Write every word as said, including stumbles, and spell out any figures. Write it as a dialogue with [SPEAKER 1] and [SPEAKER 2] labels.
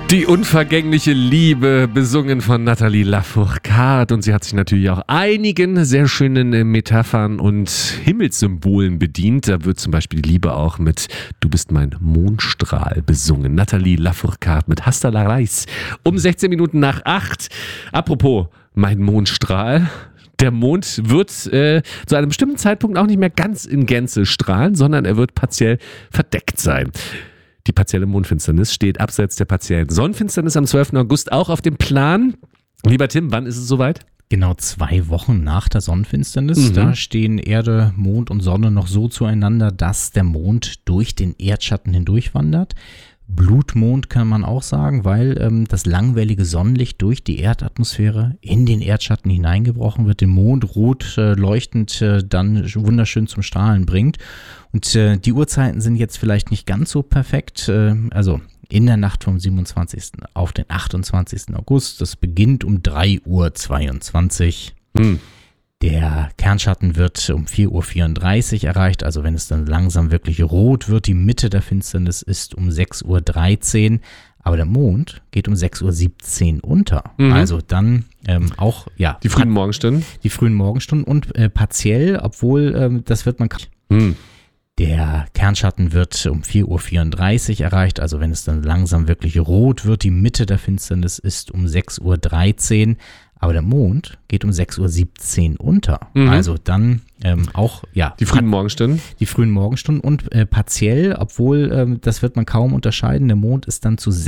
[SPEAKER 1] Die unvergängliche Liebe, besungen von Nathalie Lafourcade, und sie hat sich natürlich auch einigen sehr schönen Metaphern und Himmelssymbolen bedient. Da wird zum Beispiel die Liebe auch mit Du bist mein Mondstrahl besungen. Nathalie Lafourcade mit Hasta la Reis um sechzehn Minuten nach acht. Apropos mein Mondstrahl. Der Mond wird äh, zu einem bestimmten Zeitpunkt auch nicht mehr ganz in Gänze strahlen, sondern er wird partiell verdeckt sein. Die partielle Mondfinsternis steht abseits der partiellen Sonnenfinsternis am zwölften August auch auf dem Plan. Lieber Tim, wann ist es soweit?
[SPEAKER 2] Genau zwei Wochen nach der Sonnenfinsternis.
[SPEAKER 1] Mhm.
[SPEAKER 2] Da stehen Erde, Mond und Sonne noch so zueinander, dass der Mond durch den Erdschatten hindurchwandert. Blutmond kann man auch sagen, weil ähm, das langwellige Sonnenlicht durch die Erdatmosphäre in den Erdschatten hineingebrochen wird, den Mond rot äh, leuchtend äh, dann wunderschön zum Strahlen bringt. Und äh, die Uhrzeiten sind jetzt vielleicht nicht ganz so perfekt, äh, also in der Nacht vom siebenundzwanzigsten auf den achtundzwanzigsten August. Das beginnt um drei Uhr zweiundzwanzig.
[SPEAKER 1] Hm.
[SPEAKER 2] Der Kernschatten wird um vier Uhr vierunddreißig erreicht, also wenn es dann langsam wirklich rot wird. Die Mitte der Finsternis ist um sechs Uhr dreizehn, aber der Mond geht um sechs Uhr siebzehn unter.
[SPEAKER 1] Mhm.
[SPEAKER 2] Also dann ähm, auch, ja.
[SPEAKER 1] Die frühen Morgenstunden?
[SPEAKER 2] Die frühen Morgenstunden und äh, partiell, obwohl ähm, das wird man...
[SPEAKER 1] Hm.
[SPEAKER 2] Der Kernschatten wird um vier Uhr vierunddreißig erreicht, also wenn es dann langsam wirklich rot wird. Die Mitte der Finsternis ist um sechs Uhr dreizehn, aber der Mond geht um sechs Uhr siebzehn unter. Mhm. Also dann ähm, auch, ja.
[SPEAKER 1] Die frühen Morgenstunden?
[SPEAKER 2] Die frühen Morgenstunden und äh, partiell, obwohl ähm, das wird man kaum unterscheiden. Der Mond ist dann zu